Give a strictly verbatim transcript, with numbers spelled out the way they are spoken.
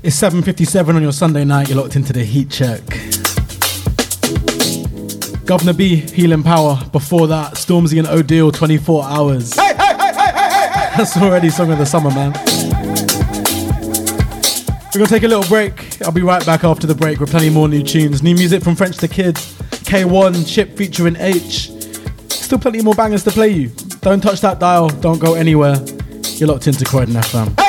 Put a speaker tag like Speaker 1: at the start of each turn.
Speaker 1: It's seven fifty-seven on your Sunday night. You're locked into the Heat Check. Governor B, Healing Power. Before that, Stormzy and O'Deal, twenty-four hours. Hey, hey, hey, hey, hey, hey. That's already song of the summer, man. We're going to take a little break. I'll be right back after the break with plenty more new tunes. New music from French the Kid, K one, Chip featuring H. Still plenty more bangers to play you. Don't touch that dial. Don't go anywhere. You're locked into Croydon F M.